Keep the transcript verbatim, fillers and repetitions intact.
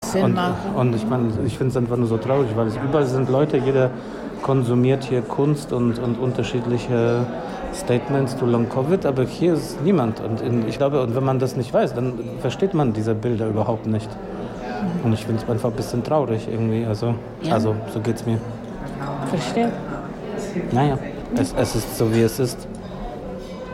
Sinn und, machen. Und ich meine, ich finde es einfach nur so traurig, weil es überall sind Leute, jeder konsumiert hier Kunst und, und unterschiedliche Statements to Long Covid, aber hier ist niemand. Und in, ich glaube, und wenn man das nicht weiß, dann versteht man diese Bilder überhaupt nicht. Und ich finde es einfach ein bisschen traurig irgendwie. Also, Ja. also so geht's mir. Verstehe. Naja, es, es ist so, wie es ist.